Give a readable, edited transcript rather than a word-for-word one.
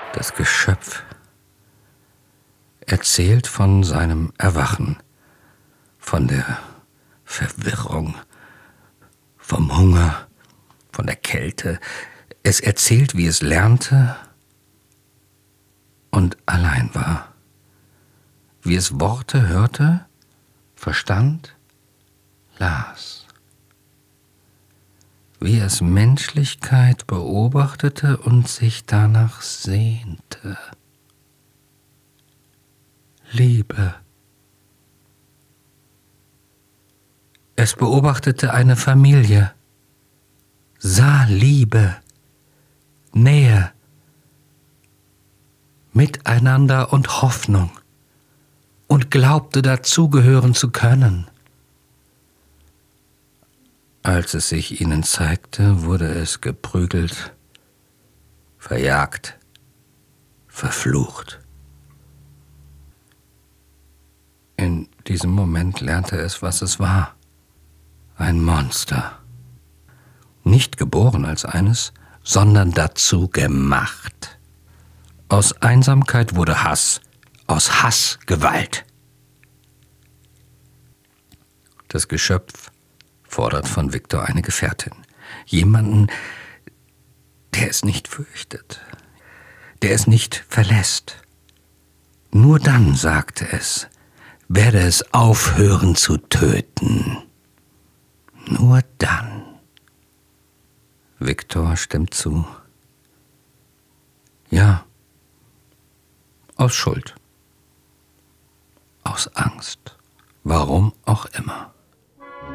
Das Geschöpf erzählt von seinem Erwachen, von der Verwirrung, vom Hunger, von der Kälte. Es erzählt, wie es lernte und allein war, wie es Worte hörte, verstand, las, wie es Menschlichkeit beobachtete und sich danach sehnte. Liebe. Es beobachtete eine Familie, sah Liebe, Nähe, Miteinander und Hoffnung und glaubte dazugehören zu können. Als es sich ihnen zeigte, wurde es geprügelt, verjagt, verflucht. In diesem Moment lernte es, was es war. Ein Monster. Nicht geboren als eines, sondern dazu gemacht. Aus Einsamkeit wurde Hass, aus Hass Gewalt. Das Geschöpf fordert von Viktor eine Gefährtin. Jemanden, der es nicht fürchtet, der es nicht verlässt. Nur dann, sagte es, werde es aufhören zu töten. Nur dann. Viktor stimmt zu. Ja, aus Schuld, aus Angst, warum auch immer.